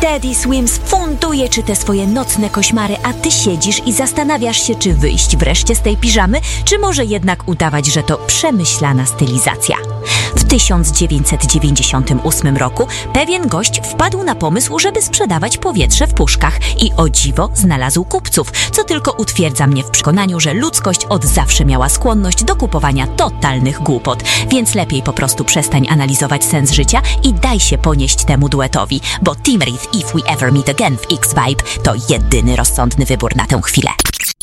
Teddy Swims funduje ci te swoje nocne koszmary, a ty siedzisz i zastanawiasz się, czy wyjść wreszcie z tej piżamy, czy może jednak udawać, że to przemyślana stylizacja. W 1998 roku pewien gość wpadł na pomysł, żeby sprzedawać powietrze w puszkach i o dziwo znalazł kupców, co tylko utwierdza mnie w przekonaniu, że ludzkość od zawsze miała skłonność do kupowania totalnych głupot, więc lepiej po prostu przestań analizować sens życia i daj się ponieść temu duetowi, bo Tim Reith If We Ever Meet Again w X-Vibe to jedyny rozsądny wybór na tę chwilę.